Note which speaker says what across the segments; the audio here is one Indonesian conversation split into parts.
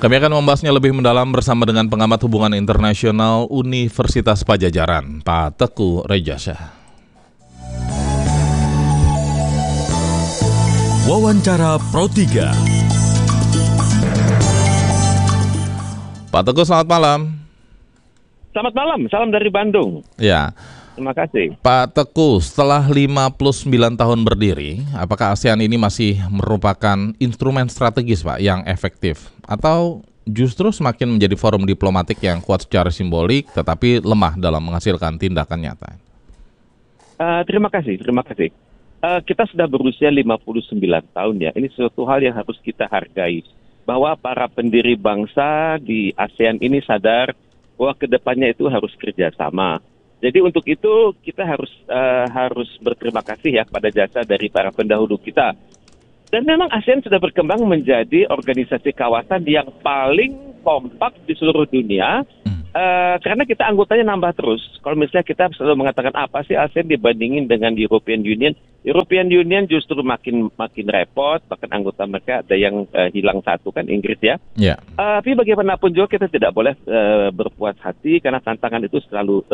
Speaker 1: Kami akan membahasnya lebih mendalam bersama dengan pengamat hubungan internasional Universitas Padjadjaran, Pak Teguh Rejasa.
Speaker 2: Wawancara Pro 3.
Speaker 1: Pak Teguh, selamat malam.
Speaker 3: Selamat malam, salam dari Bandung.
Speaker 1: Ya.
Speaker 3: Terima kasih.
Speaker 1: Pak Teguh, setelah 59 tahun berdiri, apakah ASEAN ini masih merupakan instrumen strategis, Pak, yang efektif? Atau justru semakin menjadi forum diplomatik yang kuat secara simbolik, tetapi lemah dalam menghasilkan tindakan nyata?
Speaker 3: Terima kasih. Kita sudah berusia 59 tahun ya. Ini suatu hal yang harus kita hargai. Bahwa para pendiri bangsa di ASEAN ini sadar bahwa kedepannya itu harus kerjasama. Jadi untuk itu kita harus berterima kasih ya pada jasa dari para pendahulu kita. Dan memang ASEAN sudah berkembang menjadi organisasi kawasan yang paling kompak di seluruh dunia. Karena kita anggotanya nambah terus. Kalau misalnya kita selalu mengatakan apa sih ASEAN dibandingin dengan European Union. European Union justru makin repot. Bahkan anggota mereka ada yang hilang satu kan, Inggris ya.
Speaker 1: Yeah.
Speaker 3: Tapi bagaimanapun juga kita tidak boleh berpuas hati karena tantangan itu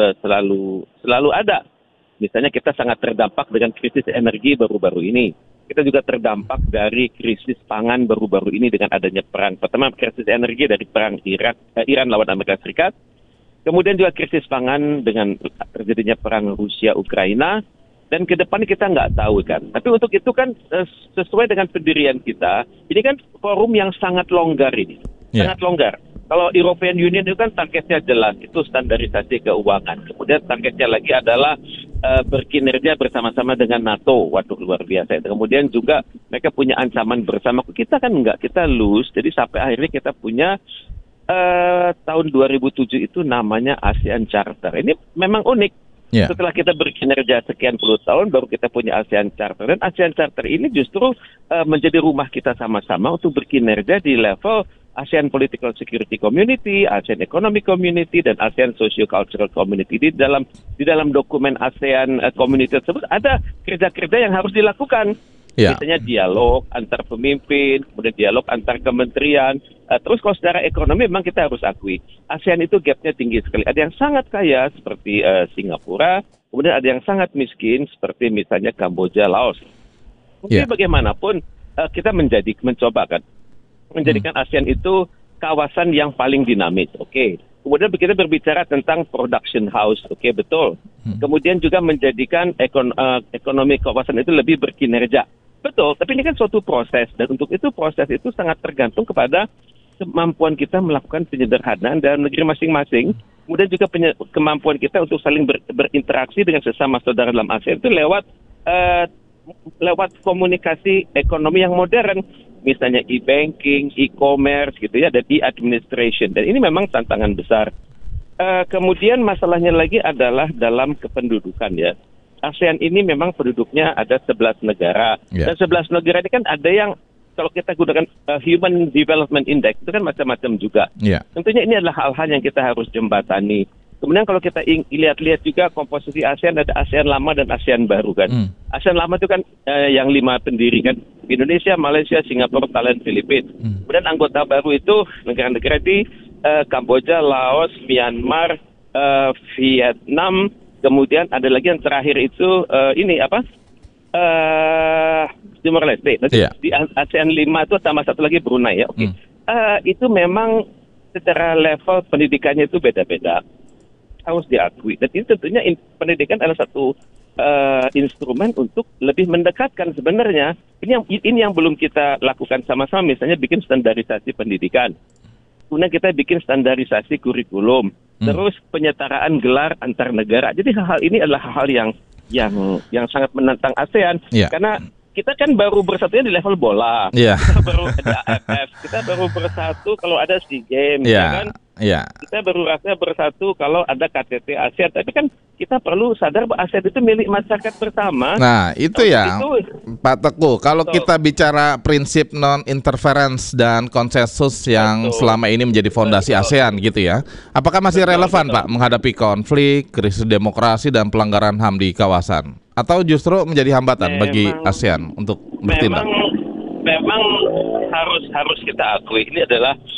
Speaker 3: selalu ada. Misalnya kita sangat terdampak dengan krisis energi baru-baru ini. Kita juga terdampak dari krisis pangan baru-baru ini dengan adanya perang. Pertama, krisis energi dari perang Iran lawan Amerika Serikat. Kemudian juga krisis pangan dengan terjadinya perang Rusia-Ukraina. Dan ke depan kita nggak tahu kan. Tapi untuk itu kan sesuai dengan pendirian kita, ini kan forum yang sangat longgar ini.
Speaker 1: Yeah.
Speaker 3: Sangat longgar. Kalau European Union itu kan targetnya jelas, itu standarisasi keuangan. Kemudian targetnya lagi adalah berkinerja bersama-sama dengan NATO. Waduh, luar biasa. Kemudian juga mereka punya ancaman bersama. Kita kan enggak, kita lose. Jadi sampai akhirnya kita punya tahun 2007 itu namanya ASEAN Charter. Ini memang unik.
Speaker 1: Yeah.
Speaker 3: Setelah kita berkinerja sekian puluh tahun, baru kita punya ASEAN Charter. Dan ASEAN Charter ini justru menjadi rumah kita sama-sama untuk berkinerja di level ASEAN Political Security Community, ASEAN Economic Community, dan ASEAN Socio-Cultural Community. Di dalam dokumen ASEAN Community tersebut ada kerja-kerja yang harus dilakukan.
Speaker 1: Yeah.
Speaker 3: Misalnya dialog antar pemimpin, kemudian dialog antar kementerian. Terus kalau secara ekonomi memang kita harus akui, ASEAN itu gapnya tinggi sekali. Ada yang sangat kaya seperti Singapura, kemudian ada yang sangat miskin seperti misalnya Kamboja, Laos. Tapi bagaimanapun kita mencoba menjadikan ASEAN itu kawasan yang paling dinamis. Oke. Kemudian kita berbicara tentang production house. Oke, betul. Kemudian juga menjadikan ekonomi kawasan itu lebih berkinerja. Betul, tapi ini kan suatu proses. Dan untuk itu proses itu sangat tergantung kepada kemampuan kita melakukan penyederhanaan dalam negeri masing-masing. Kemudian juga kemampuan kita untuk saling berinteraksi dengan sesama saudara dalam ASEAN itu lewat komunikasi ekonomi yang modern. Misalnya e-banking, e-commerce gitu ya, dan e-administration. Dan ini memang tantangan besar. Kemudian masalahnya lagi adalah dalam kependudukan ya. ASEAN ini memang penduduknya ada 11 negara. Yeah. Dan 11 negara ini kan ada yang kalau kita gunakan Human Development Index itu kan macam-macam juga. Yeah. Tentunya ini adalah hal-hal yang kita harus jembatani. Kemudian kalau kita lihat-lihat juga komposisi ASEAN, ada ASEAN lama dan ASEAN baru kan. ASEAN lama itu kan yang 5 pendiri kan. Indonesia, Malaysia, Singapura, Thailand, Filipina. Kemudian anggota baru itu negara-negara di Kamboja, Laos, Myanmar, Vietnam. Kemudian ada lagi yang terakhir itu Timor Leste. Di ASEAN 5 itu tambah satu lagi Brunei ya. Oke. Itu memang secara level pendidikannya itu beda-beda. Harus diakui. Dan ini tentunya pendidikan adalah satu instrumen untuk lebih mendekatkan sebenarnya. Ini yang belum kita lakukan sama-sama. Misalnya bikin standarisasi pendidikan. Kemudian kita bikin standarisasi kurikulum. Terus penyetaraan gelar antar negara. Jadi hal-hal ini adalah hal yang sangat menantang ASEAN. Yeah. Karena kita kan baru bersatunya di level bola. Yeah. Kita baru ada AFF. Kita baru bersatu kalau ada SEA Games. Yeah. Ya kan? Yeah. Kita baru rasanya bersatu kalau ada KTT ASEAN. Tapi kan kita perlu sadar bahwa ASEAN itu milik masyarakat bersama.
Speaker 1: Nah, itu ya, Pak Teguh. Kalau kita bicara prinsip non-interference dan konsensus yang selama ini menjadi fondasi ASEAN gitu ya, apakah masih relevan, Pak, menghadapi konflik, krisis demokrasi, dan pelanggaran HAM di kawasan? Atau justru menjadi hambatan bagi ASEAN untuk bertindak?
Speaker 3: Memang harus kita akui ini adalah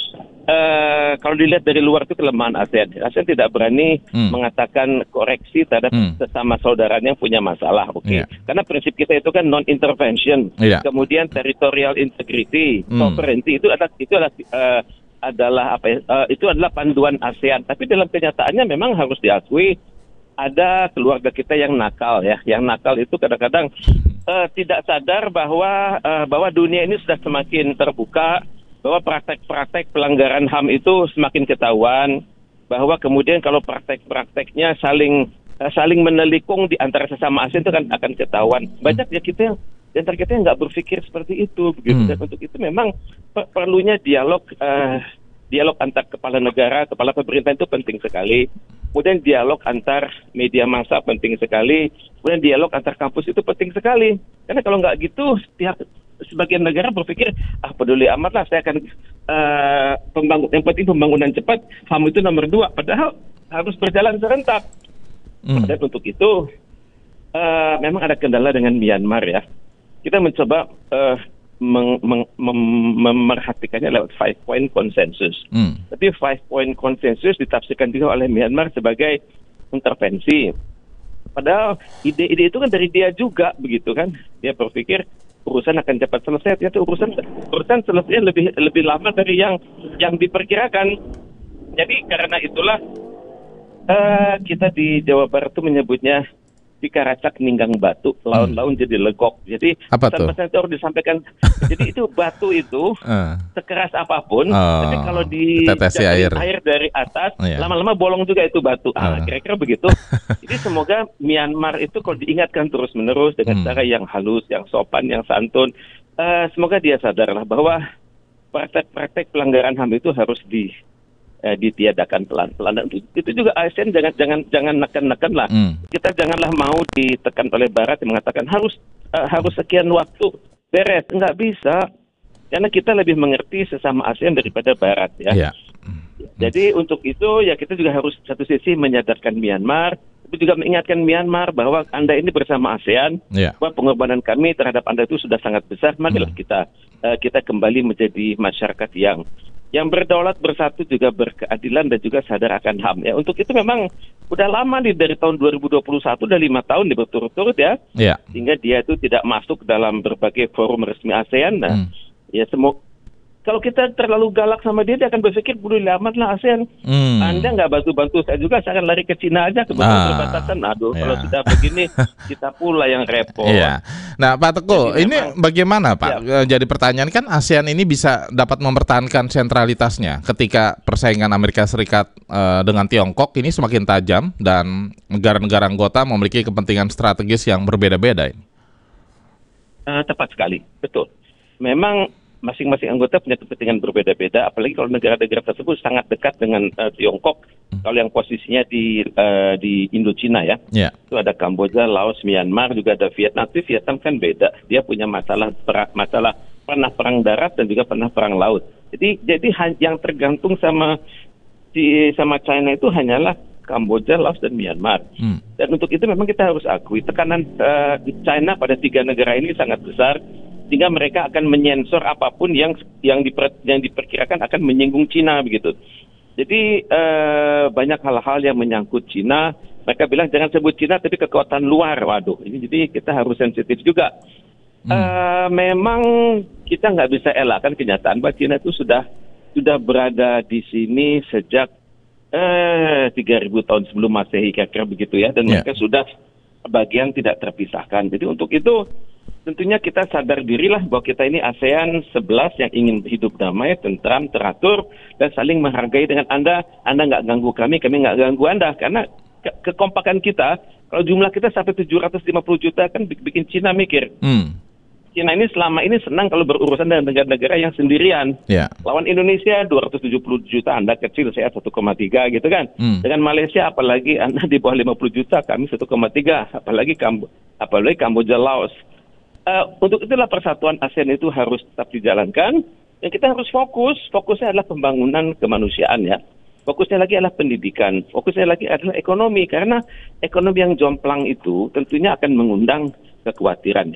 Speaker 3: kalau dilihat dari luar itu kelemahan ASEAN. ASEAN tidak berani mengatakan koreksi terhadap sesama saudaranya yang punya masalah. Karena prinsip kita itu kan non-intervention, kemudian territorial integrity, sovereignty itu adalah panduan ASEAN. Tapi dalam kenyataannya memang harus diakui ada keluarga kita yang nakal ya. Yang nakal itu kadang-kadang tidak sadar bahwa dunia ini sudah semakin terbuka, bahwa praktek-praktek pelanggaran HAM itu semakin ketahuan, bahwa kemudian kalau praktek-prakteknya saling menelikung di antara sesama ASEAN itu kan akan ketahuan. Banyak ya kita yang nggak berpikir seperti itu, begitu. Dan untuk itu memang perlunya dialog antar kepala negara, kepala pemerintah itu penting sekali. Kemudian dialog antar media massa penting sekali. Kemudian dialog antar kampus itu penting sekali. Karena kalau nggak gitu, sebagian negara berpikir, peduli amat lah, saya akan yang penting pembangunan cepat, HAM itu nomor 2. Padahal harus berjalan serentak. Dan untuk itu, memang ada kendala dengan Myanmar ya. Kita mencoba memerhatikannya lewat 5-point consensus. Tapi 5-point consensus ditafsirkan juga oleh Myanmar sebagai intervensi. Padahal ide-ide itu kan dari dia juga, begitu kan? Dia berpikir urusan akan cepat selesai. Ternyata urusan selesai lebih lama dari yang diperkirakan. Jadi karena itulah kita di Jawa Barat itu menyebutnya Pikaracak ninggang batu, laun-laun jadi legok. Jadi pesan-pesan itu harus disampaikan. Jadi itu batu itu sekeras apapun, tapi kalau
Speaker 1: tetesi air
Speaker 3: dari atas, lama-lama bolong juga itu batu. Kira-kira begitu. Jadi semoga Myanmar itu kalau diingatkan terus-menerus dengan cara yang halus, yang sopan, yang santun, semoga dia sadarlah bahwa praktek-praktek pelanggaran HAM itu harus ditiadakan pelan-pelan. Dan itu juga ASEAN jangan neken-neken lah. Kita janganlah mau ditekan oleh Barat yang mengatakan harus sekian waktu beres. Nggak bisa. Karena kita lebih mengerti sesama ASEAN daripada Barat ya. Jadi untuk itu ya kita juga harus satu sisi menyadarkan Myanmar, tapi juga mengingatkan Myanmar bahwa Anda ini bersama ASEAN, bahwa pengorbanan kami terhadap Anda itu sudah sangat besar. Marilah kita kembali menjadi masyarakat yang berdaulat, bersatu, juga berkeadilan dan juga sadar akan HAM ya. Untuk itu memang udah lama nih, dari tahun 2021 udah 5 tahun berturut-turut ya. Sehingga dia itu tidak masuk dalam berbagai forum resmi ASEAN. Nah, ya kalau kita terlalu galak sama dia akan berpikir bodo amat lah ASEAN. Anda nggak bantu-bantu saya juga, saya akan lari ke Cina aja, ke perbatasan. Kalau sudah begini kita pula yang repot.
Speaker 1: Nah, Pak Teguh, jadi ini bagaimana Pak? Jadi pertanyaan kan, ASEAN ini bisa dapat mempertahankan sentralitasnya ketika persaingan Amerika Serikat dengan Tiongkok ini semakin tajam dan negara-negara anggota memiliki kepentingan strategis yang berbeda-beda ini.
Speaker 3: Tepat sekali, betul. Memang masing-masing anggota punya kepentingan berbeda-beda, apalagi kalau negara-negara tersebut sangat dekat dengan Tiongkok. Kalau yang posisinya di Indochina ya, itu ada Kamboja, Laos, Myanmar, juga ada Vietnam. Tapi Vietnam kan beda, dia punya masalah pernah perang darat dan juga pernah perang laut. Jadi yang tergantung sama China itu hanyalah Kamboja, Laos, dan Myanmar. Dan untuk itu memang kita harus akui tekanan China pada 3 negara ini sangat besar, sehingga mereka akan menyensor apapun yang diperkirakan akan menyinggung Cina begitu. Jadi banyak hal-hal yang menyangkut Cina. Mereka bilang jangan sebut Cina tapi kekuatan luar. Waduh, ini jadi kita harus sensitif juga. Memang kita nggak bisa elakkan kenyataan bahwa Cina itu sudah berada di sini sejak 3.000 tahun sebelum Masehi, kira-kira begitu ya. Dan mereka sudah bagian tidak terpisahkan. Jadi untuk itu tentunya kita sadar dirilah bahwa kita ini ASEAN 11 yang ingin hidup damai, tentram, teratur, dan saling menghargai dengan Anda nggak ganggu kami nggak ganggu Anda. Karena kekompakan kita, kalau jumlah kita sampai 750 juta kan bikin Cina mikir. Cina ini selama ini senang kalau berurusan dengan negara-negara yang sendirian. Lawan Indonesia 270 juta, Anda kecil, saya 1,3 gitu kan. Dengan Malaysia apalagi Anda di bawah 50 juta, kami 1,3, apalagi Kamboja, Laos. Untuk itulah persatuan ASEAN itu harus tetap dijalankan, dan kita harus fokusnya adalah pembangunan kemanusiaan ya. Fokusnya lagi adalah pendidikan, fokusnya lagi adalah ekonomi, karena ekonomi yang jomplang itu tentunya akan mengundang kekhawatiran ya.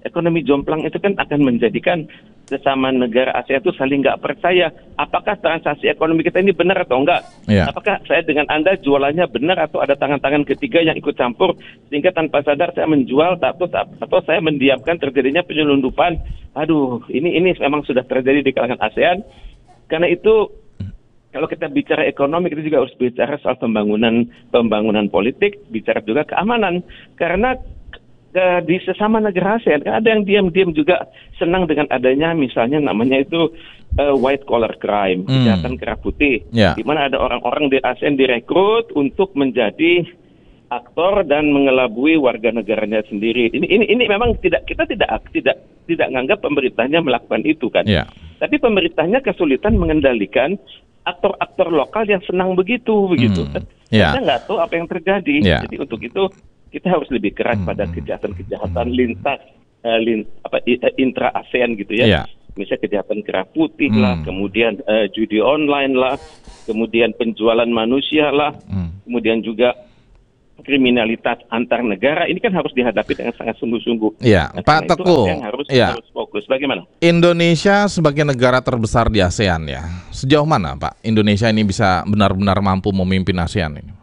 Speaker 3: ekonomi jomplang itu kan akan menjadikan sesama negara ASEAN itu saling nggak percaya. Apakah transaksi ekonomi kita ini benar atau enggak?
Speaker 1: Yeah.
Speaker 3: Apakah saya dengan Anda jualannya benar atau ada tangan-tangan ketiga yang ikut campur sehingga tanpa sadar saya menjual atau saya mendiamkan terjadinya penyelundupan. Aduh, ini memang sudah terjadi di kalangan ASEAN. Karena itu kalau kita bicara ekonomi, kita juga harus bicara soal pembangunan politik, bicara juga keamanan. Karena di sesama negara ASEAN, kan ada yang diam-diam juga senang dengan adanya misalnya namanya itu white collar crime, kejahatan kerah putih, di mana ada orang-orang di ASEAN direkrut untuk menjadi aktor dan mengelabui warga negaranya sendiri. Ini memang kita tidak menganggap pemerintahnya melakukan itu kan. Tapi pemerintahnya kesulitan mengendalikan aktor-aktor lokal yang senang begitu. Kita nggak tahu apa yang terjadi. Jadi untuk itu kita harus lebih keras pada kejahatan-kejahatan lintas intra ASEAN gitu ya. Misalnya kejahatan kerah putih lah, kemudian judi online lah, kemudian penjualan manusia lah, kemudian juga kriminalitas antar negara. Ini kan harus dihadapi dengan sangat sungguh-sungguh.
Speaker 1: Pak Teguh,
Speaker 3: harus fokus. Bagaimana?
Speaker 1: Indonesia sebagai negara terbesar di ASEAN ya, sejauh mana Pak Indonesia ini bisa benar-benar mampu memimpin ASEAN ini?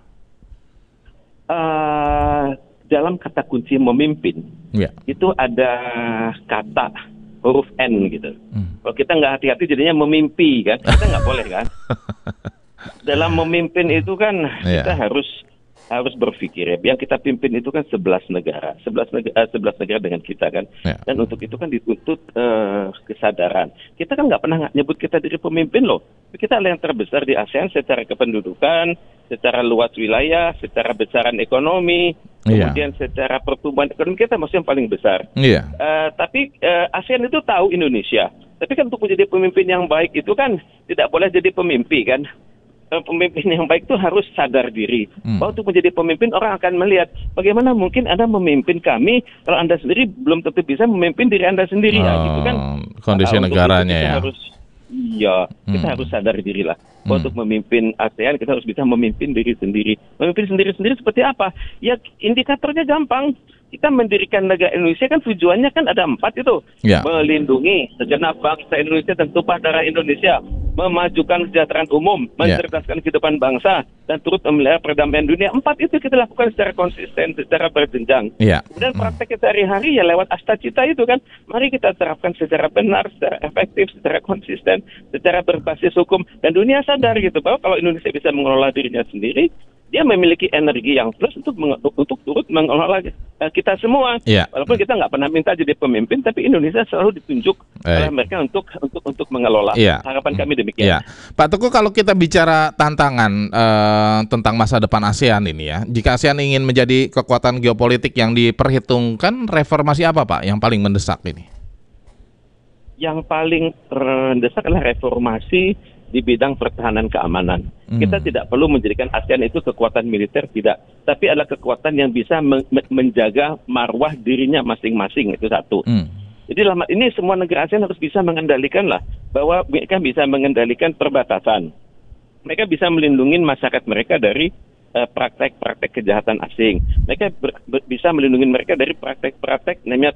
Speaker 3: Dalam kata kunci memimpin, itu ada kata huruf N gitu. Kalau kita nggak hati-hati jadinya memimpi kan, kita nggak boleh kan. Dalam memimpin itu kan kita harus berpikir ya. Yang kita pimpin itu kan 11 negara dengan kita kan. Dan untuk itu kan dituntut kesadaran. Kita kan nggak pernah nyebut kita diri pemimpin loh. Kita adalah yang terbesar di ASEAN secara kependudukan, secara luas wilayah, secara besaran ekonomi, kemudian secara pertumbuhan ekonomi kita masih yang paling besar. Tapi ASEAN itu tahu Indonesia. Tapi kan untuk menjadi pemimpin yang baik itu kan tidak boleh jadi pemimpi kan. Pemimpin yang baik itu harus sadar diri. Bahwa untuk menjadi pemimpin orang akan melihat bagaimana mungkin Anda memimpin kami kalau Anda sendiri belum tentu bisa memimpin diri Anda sendiri. Gitu kan.
Speaker 1: Kondisi negaranya ya.
Speaker 3: Kita harus sadar diri lah. Bahwa untuk memimpin ASEAN kita harus bisa memimpin diri sendiri. Memimpin sendiri seperti apa? Ya indikatornya gampang. Kita mendirikan negara Indonesia kan tujuannya kan ada 4 itu. Melindungi segenap bangsa Indonesia dan tumpah darah Indonesia. Memajukan kesejahteraan umum, mencerdaskan kehidupan bangsa, dan turut memelihara perdamaian dunia. 4 itu kita lakukan secara konsisten, secara berjenjang. Kemudian praktek kita sehari-hari ya lewat asta cita itu kan. Mari kita terapkan secara benar, secara efektif, secara konsisten, secara berbasis hukum. Dan dunia sadar gitu bahwa kalau Indonesia bisa mengelola dirinya sendiri, dia memiliki energi yang plus untuk turut mengelola kita semua. Walaupun kita nggak pernah minta jadi pemimpin, tapi Indonesia selalu ditunjuk oleh mereka untuk mengelola. Harapan kami demikian.
Speaker 1: Pak Teguh, kalau kita bicara tantangan tentang masa depan ASEAN ini ya, jika ASEAN ingin menjadi kekuatan geopolitik yang diperhitungkan, reformasi apa Pak yang paling mendesak ini?
Speaker 3: Yang paling mendesak adalah reformasi di bidang pertahanan keamanan. Kita tidak perlu menjadikan ASEAN itu kekuatan militer, tidak. Tapi adalah kekuatan yang bisa menjaga marwah dirinya masing-masing, itu satu. Jadi dalam ini semua negara ASEAN harus bisa mengendalikan lah, bahwa mereka bisa mengendalikan perbatasan. Mereka bisa melindungi masyarakat mereka dari praktek-praktek kejahatan asing. Mereka bisa melindungi mereka dari praktek-praktek namanya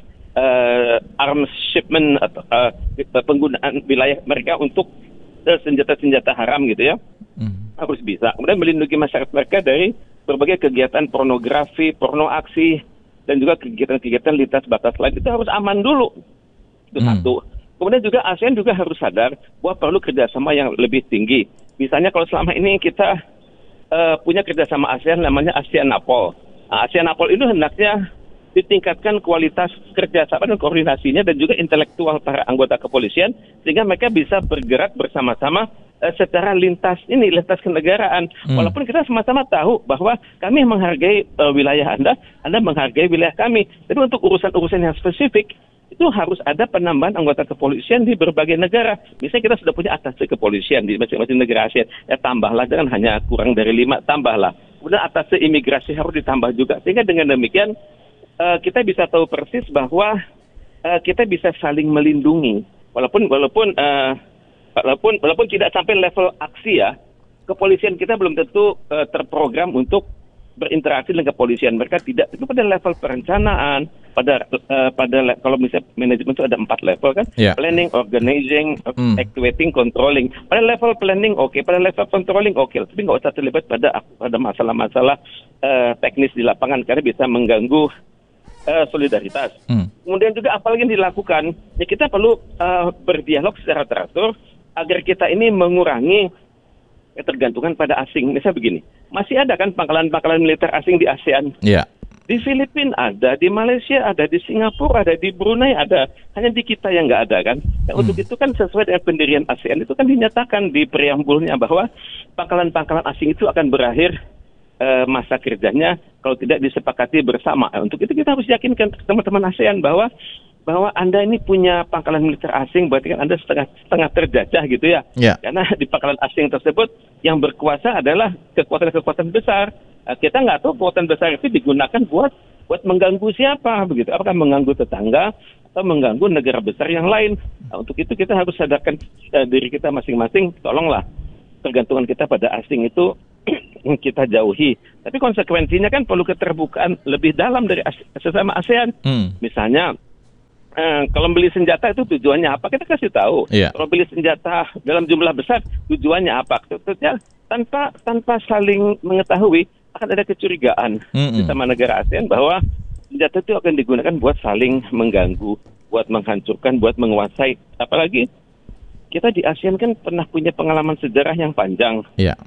Speaker 3: arms shipment atau penggunaan wilayah mereka untuk senjata-senjata haram gitu ya. Harus bisa. Kemudian melindungi masyarakat mereka dari berbagai kegiatan pornografi, porno aksi, dan juga kegiatan-kegiatan lintas batas lain. Itu harus aman dulu. Itu satu. Kemudian juga ASEAN juga harus sadar bahwa perlu kerjasama yang lebih tinggi. Misalnya kalau selama ini kita punya kerjasama ASEAN namanya ASEAN-NAPOL. ASEAN-NAPOL itu hendaknya ditingkatkan kualitas kerjasama dan koordinasinya dan juga intelektual para anggota kepolisian sehingga mereka bisa bergerak bersama-sama secara lintas kenegaraan. Walaupun kita sama-sama tahu bahwa kami menghargai wilayah Anda menghargai wilayah kami. Tapi untuk urusan-urusan yang spesifik itu harus ada penambahan anggota kepolisian di berbagai negara. Misalnya kita sudah punya atase kepolisian di masing-masing negara ASEAN, ya tambahlah, jangan hanya kurang dari 5, tambahlah. Kemudian atase imigrasi harus ditambah juga. Sehingga dengan demikian kita bisa tahu persis bahwa kita bisa saling melindungi, walaupun tidak sampai level aksi ya. Kepolisian kita belum tentu terprogram untuk berinteraksi dengan kepolisian. Mereka tidak itu pada level perencanaan, kalau misalnya manajemen itu ada 4 level kan, planning, organizing, activating, controlling. Pada level planning oke, pada level controlling oke, tapi nggak usah terlibat pada masalah-masalah teknis di lapangan karena bisa mengganggu solidaritas. Kemudian juga apalagi yang dilakukan, ya kita perlu berdialog secara teratur agar kita ini mengurangi ketergantungan pada asing. Misalnya begini, masih ada kan pangkalan-pangkalan militer asing di ASEAN. Di Filipina ada, di Malaysia ada, di Singapura ada, di Brunei ada. Hanya di kita yang nggak ada kan. Dan untuk itu kan sesuai dengan pendirian ASEAN itu kan dinyatakan di preambulnya bahwa pangkalan-pangkalan asing itu akan berakhir masa kerjanya kalau tidak disepakati bersama. Untuk itu kita harus yakinkan teman-teman ASEAN bahwa Anda ini punya pangkalan militer asing, berarti kan Anda setengah terjajah gitu ya. Karena di pangkalan asing tersebut yang berkuasa adalah kekuatan-kekuatan besar. Kita nggak tahu kekuatan besar itu digunakan buat mengganggu siapa begitu. Apakah mengganggu tetangga atau mengganggu negara besar yang lain. Untuk itu kita harus sadarkan diri kita masing-masing. Tolonglah tergantungan kita pada asing itu kita jauhi. Tapi konsekuensinya kan perlu keterbukaan lebih dalam dari sesama ASEAN. Misalnya kalau beli senjata itu tujuannya apa? Kita kasih tahu. Kalau beli senjata dalam jumlah besar tujuannya apa? Tentunya tanpa saling mengetahui akan ada kecurigaan sama negara ASEAN bahwa senjata itu akan digunakan buat saling mengganggu, buat menghancurkan, buat menguasai. Apalagi kita di ASEAN kan pernah punya pengalaman sejarah yang panjang.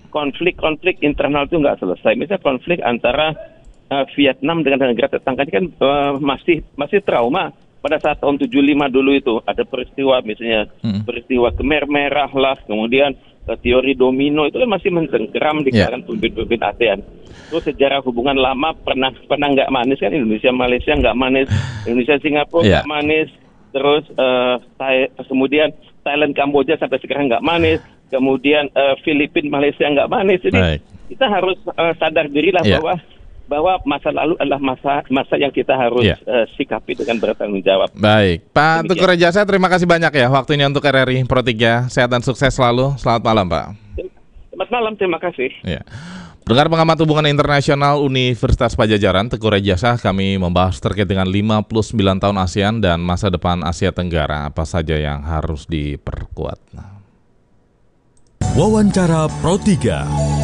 Speaker 3: Konflik internal itu nggak selesai. Misalnya konflik antara Vietnam dengan negara tetangga ini kan masih trauma. Pada saat tahun 75 dulu itu ada peristiwa misalnya peristiwa Khmer Merah lah, kemudian teori domino itu kan masih mencengkeram di kalangan pemimpin ASEAN. Terus sejarah hubungan lama pernah nggak manis kan, Indonesia Malaysia nggak manis, Indonesia Singapura nggak manis, terus kemudian Thailand Kamboja sampai sekarang nggak manis, kemudian Filipina Malaysia nggak manis. Jadi kita harus sadar dirilah bahwa masa lalu adalah masa yang kita harus sikapi dengan bertanggung jawab.
Speaker 1: Baik, Pak Teguh Rejasa, terima kasih banyak ya waktunya untuk RRI Pro 3. Sehat dan sukses selalu. Selamat malam, Pak.
Speaker 3: Selamat malam, terima kasih.
Speaker 1: Pendengar pengamat hubungan internasional Universitas Padjadjaran, Teguh Rejasa, kami membahas terkait dengan 59 tahun ASEAN dan masa depan Asia Tenggara, apa saja yang harus diperkuat.
Speaker 2: Wawancara Pro 3.